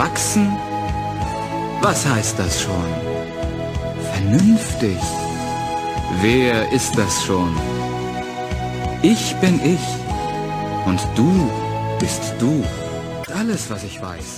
Erwachsen? Was heißt das schon? Vernünftig? Wer ist das schon? Ich bin ich und du bist du. Alles, was ich weiß.